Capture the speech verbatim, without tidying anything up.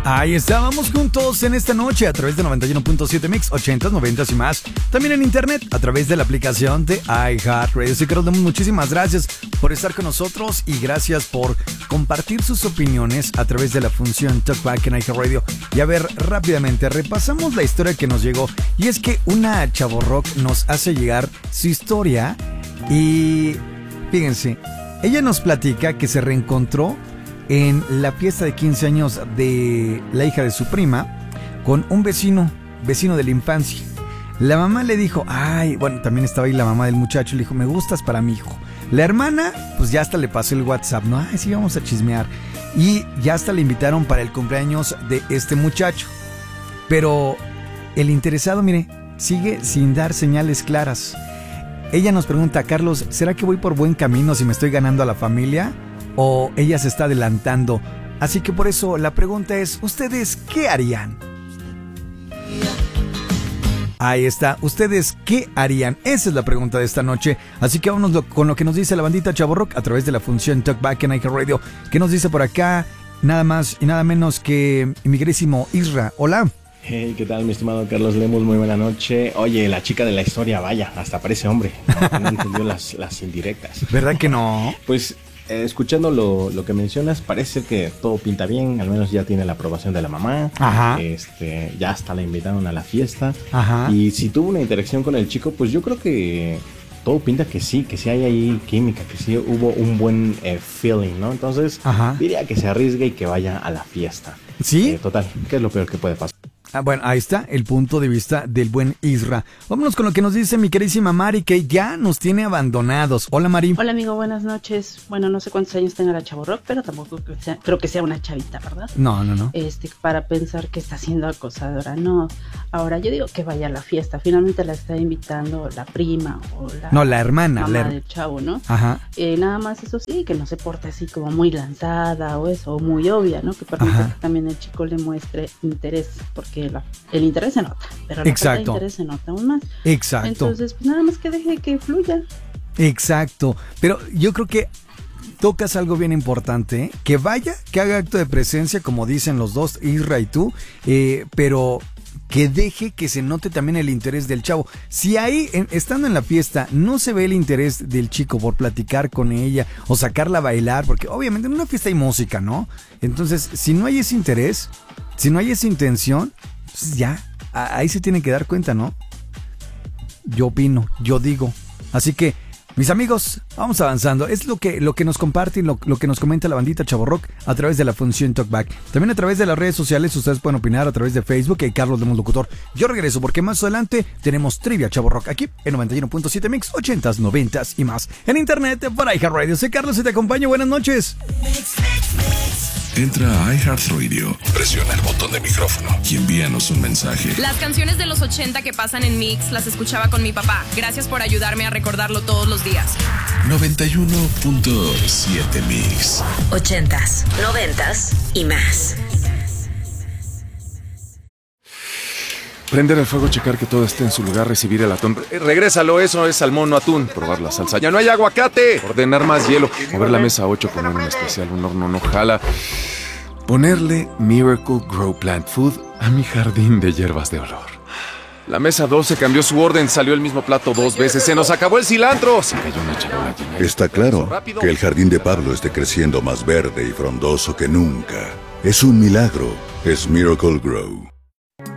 Ahí estábamos juntos en esta noche a través de noventa y uno punto siete Mix, ochentas, noventas y más. También en internet a través de la aplicación de iHeartRadio. Así que muchísimas gracias por estar con nosotros y gracias por compartir sus opiniones a través de la función Talkback en iHeartRadio. Y a ver, rápidamente repasamos la historia que nos llegó. Y es que una chavorrock nos hace llegar su historia y fíjense, ella nos platica que se reencontró en la fiesta de quince años de la hija de su prima con un vecino, vecino de la infancia. La mamá le dijo, ay, bueno, también estaba ahí la mamá del muchacho, le dijo, me gustas para mi hijo. La hermana, pues ya hasta le pasó el WhatsApp, ¿no? Ay, sí, vamos a chismear. Y ya hasta le invitaron para el cumpleaños de este muchacho. Pero el interesado, mire, sigue sin dar señales claras. Ella nos pregunta, Carlos, ¿será que voy por buen camino si me estoy ganando a la familia? ¿O ella se está adelantando? Así que por eso la pregunta es, ¿ustedes qué harían? Ahí está, ¿ustedes qué harían? Esa es la pregunta de esta noche. Así que vámonos con lo que nos dice la bandita Chavorrock a través de la función Talkback en iHeartRadio. ¿Qué nos dice por acá? Nada más y nada menos que mi querísimo Isra. Hola. Hey, ¿qué tal, mi estimado Carlos Lemus? Muy buena noche. Oye, la chica de la historia, vaya, hasta parece hombre. No, no entendió las, las indirectas. ¿Verdad que no? Pues... Eh, escuchando lo, lo que mencionas, parece que todo pinta bien, al menos ya tiene la aprobación de la mamá. Ajá. Este, ya hasta la invitaron a la fiesta. Ajá. Y si tuvo una interacción con el chico, pues yo creo que todo pinta que sí, que sí hay ahí química, que sí hubo un buen eh, feeling, ¿no? Entonces, Ajá. diría que se arriesgue y que vaya a la fiesta. ¿Sí? Eh, total, ¿qué es lo peor que puede pasar? Ah, bueno, ahí está el punto de vista del buen Isra. Vámonos con lo que nos dice mi queridísima Mari, que ya nos tiene abandonados. Hola, Mari. Hola, amigo, buenas noches. Bueno, no sé cuántos años tenga la chavorrock, pero tampoco creo que sea, creo que sea una chavita, ¿verdad? No, no, no. Este, para pensar que está siendo acosadora, no. Ahora, yo digo que vaya a la fiesta. Finalmente la está invitando la prima o la... No, la hermana. Mamá la her... del chavo, ¿no? Ajá. Eh, nada más eso sí, que no se porte así como muy lanzada o eso, o muy obvia, ¿no? Que permita que también el chico le muestre interés, porque la, el interés se nota, pero la Exacto. falta de interés se nota aún más. Exacto. Entonces, pues nada más que deje que fluya. Exacto. Pero yo creo que tocas algo bien importante, ¿eh? Que vaya, que haga acto de presencia, como dicen los dos, Isra y tú, eh, pero que deje que se note también el interés del chavo. Si ahí, en, estando en la fiesta, no se ve el interés del chico por platicar con ella o sacarla a bailar, porque obviamente en una fiesta hay música, ¿no? Entonces, si no hay ese interés, si no hay esa intención, pues ya, ahí se tiene que dar cuenta, ¿no? Yo opino, yo digo. Así que, mis amigos, vamos avanzando. Es lo que, lo que nos comparte y lo, lo que nos comenta la bandita Chavorrock a través de la función Talkback. También a través de las redes sociales, ustedes pueden opinar a través de Facebook y Carlos Lemus Locutor. Yo regreso porque más adelante tenemos Trivia Chavorrock aquí en noventa y uno punto siete Mix, ochentas, noventas y más. En internet, para iHeartRadio. Soy Carlos y te acompaño. Buenas noches. Entra a iHeartRadio, presiona el botón de micrófono y envíanos un mensaje. Las canciones de los ochenta que pasan en Mix las escuchaba con mi papá. Gracias por ayudarme a recordarlo todos los días. noventa y uno punto siete Mix. Ochentas, noventas y más. Prender el fuego, checar que todo esté en su lugar, recibir el atún. Eh, regrésalo, eso es salmón, no atún. Probar la salsa. ¡Ya no hay aguacate! Ordenar más hielo. Mover la mesa ocho, poner un especial, un horno no jala. Ponerle Miracle Grow Plant Food a mi jardín de hierbas de olor. La mesa doce cambió su orden, salió el mismo plato dos veces. ¡Se nos acabó el cilantro! Se cayó una charola llena de... Está claro que el jardín de Pablo esté creciendo más verde y frondoso que nunca. Es un milagro. Es Miracle Grow.